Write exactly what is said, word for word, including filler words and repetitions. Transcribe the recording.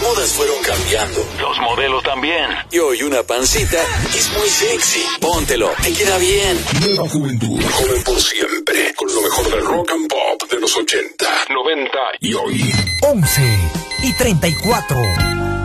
modas fueron cambiando. Los modelos también. Y hoy una pancita es muy sexy. Póntelo, te queda bien. Nueva juventud, joven por siempre. Con lo mejor del rock and pop de los ochenta, noventa y hoy. once y treinta y cuatro.